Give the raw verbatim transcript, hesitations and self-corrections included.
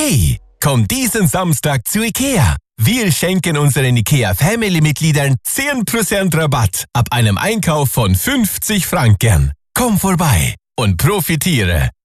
Hey, komm diesen Samstag zu Ikea. Wir schenken unseren IKEA-Family-Mitgliedern zehn Prozent Rabatt ab einem Einkauf von fünfzig Franken. Komm vorbei und profitiere